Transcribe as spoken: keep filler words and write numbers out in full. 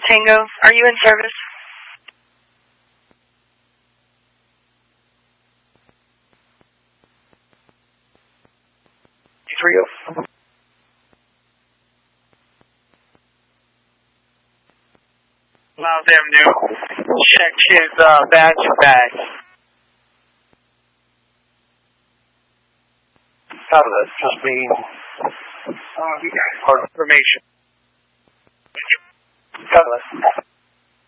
Tango, are you in service? three oh. Allow them to check his uh, badge bag. How does that just mean? Uh, we got information. How does that?